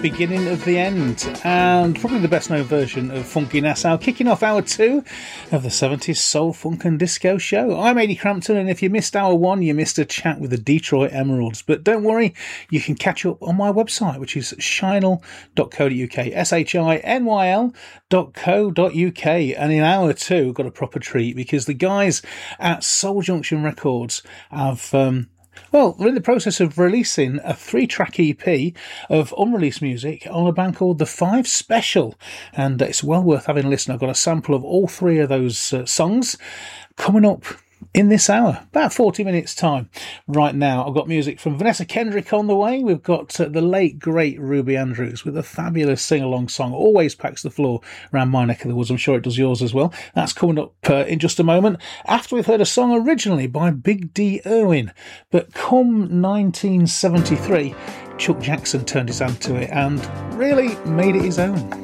Beginning of the End, and probably the best known version of Funky Nassau, kicking off hour 2 of the 70s Soul, Funk and Disco show. I'm Ady Crampton, and if you missed hour 1, you missed a chat with the Detroit Emeralds. But don't worry, you can catch up on my website, which is shinyl.co.uk, SHINYL.co.uk. And in hour 2, we've got a proper treat because the guys at Soul Junction Records have well, we're in the process of releasing a 3-track EP of unreleased music on a band called The Five Special, and it's well worth having a listen. I've got a sample of all 3 of those songs coming up in this hour, about 40 minutes time. Right now, I've got music from Vanessa Kendrick on the way. We've got the late, great Ruby Andrews with a fabulous sing-along song. Always packs the floor around my neck of the woods. I'm sure it does yours as well. That's coming up in just a moment, after we've heard a song originally by Big D. Irwin. But come 1973, Chuck Jackson turned his hand to it and really made it his own.